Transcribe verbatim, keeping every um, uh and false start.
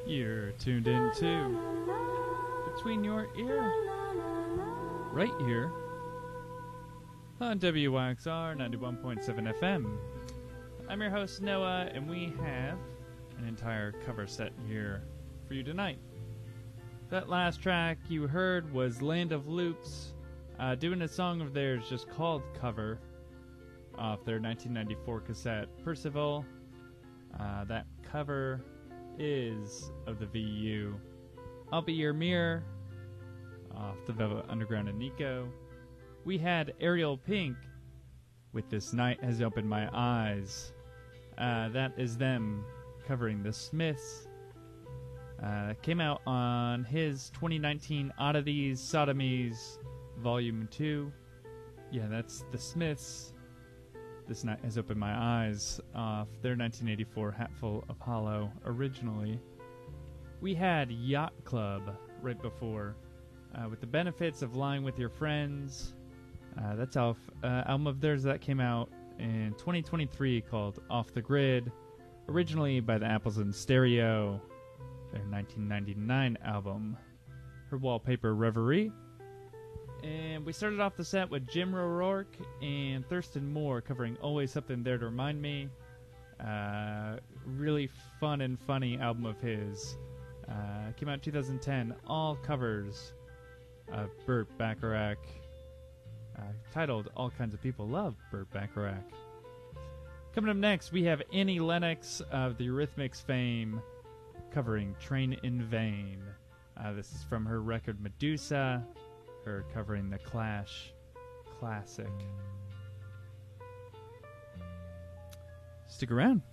You're tuned into Between Your Ear, right here on W Y X R ninety-one point seven F M. I'm your host, Noah, and we have an entire cover set here for you tonight. That last track you heard was Land of Loops, uh, doing a song of theirs just called Cover, off their nineteen ninety-four cassette, Percival. Uh, that cover is of the V U. I'll Be Your Mirror, off the Velvet Underground and Nico. We had Ariel Pink with This Night Has Opened My Eyes. Uh, that is them covering the Smiths. Uh, came out on his twenty nineteen Oddities, Sodomies, Volume two. Yeah, that's the Smiths. This Night Has Opened My Eyes, off their nineteen eighty-four Hatful of Hollow originally. We had Yacht Club right before, uh, with The Benefits of Lying With Your Friends. Uh, that's off uh, album of theirs that came out in twenty twenty-three called Off the Grid, originally by the Apples in Stereo, their nineteen ninety-nine album. Her Wallpaper Reverie. And we started off the set with Jim O'Rourke and Thurston Moore covering Always Something There to Remind Me. Uh, really fun and funny album of his. Uh, came out in two thousand ten. All covers of Burt Bacharach. Uh, titled All Kinds of People Love Burt Bacharach. Coming up next, we have Annie Lennox of the Eurythmics fame covering Train in Vain. Uh, this is from her record Medusa. Her covering the Clash classic. Stick around.